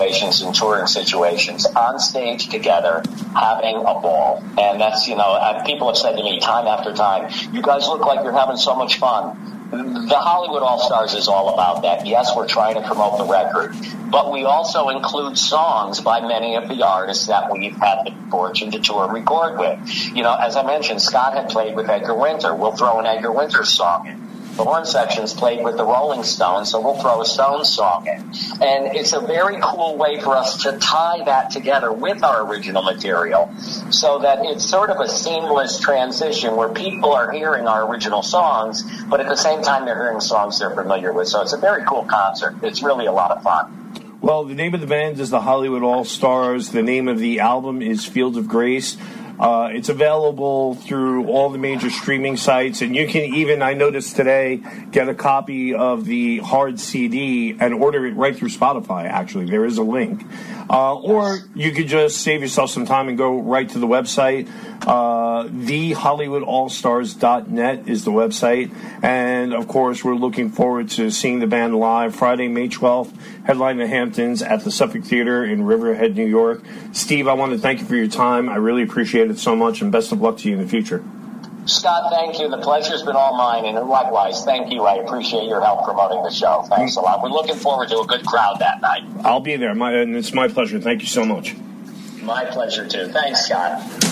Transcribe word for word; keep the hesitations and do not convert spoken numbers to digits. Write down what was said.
situations and touring situations on stage together, having a ball. And that's, you know, uh, people have said to me time after time, you guys look like you're having so much fun. The Hollywood All-Stars is all about that. Yes, we're trying to promote the record, but we also include songs by many of the artists that we've had the fortune to tour and record with. You know, as I mentioned, Scott had played with Edgar Winter. We'll throw an Edgar Winter song in. The horn section's played with the Rolling Stones, so we'll throw a Stones song in. And it's a very cool way for us to tie that together with our original material so that it's sort of a seamless transition where people are hearing our original songs, but at the same time they're hearing songs they're familiar with. So it's a very cool concert. It's really a lot of fun. Well, the name of the band is the Hollywood All-Stars. The name of the album is Fields of Grace. Uh, it's available through all the major streaming sites, and you can even, I noticed today, get a copy of the hard C D and order it right through Spotify, actually. There is a link. Uh, or you could just save yourself some time and go right to the website. Uh, the hollywood all stars dot net is the website. And, of course, we're looking forward to seeing the band live Friday, May twelfth, headline the Hamptons at the Suffolk Theater in Riverhead, New York. Steve, I want to thank you for your time. I really appreciate it so much, and best of luck to you in the future. Scott, thank you. The pleasure's been all mine, and likewise, thank you. I appreciate your help promoting the show. Thanks a lot. We're looking forward to a good crowd that night. I'll be there, my, and it's my pleasure. Thank you so much. My pleasure, too. Thanks, Scott.